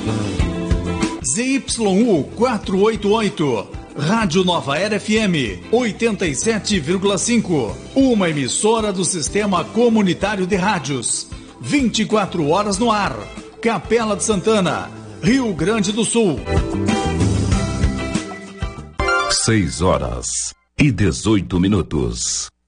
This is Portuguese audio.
ZYU 488, Rádio Nova Era FM 87,5, uma emissora do Sistema Comunitário de Rádios, 24 horas no ar, Capela de Santana, Rio Grande do Sul. 6 horas e 18 minutos.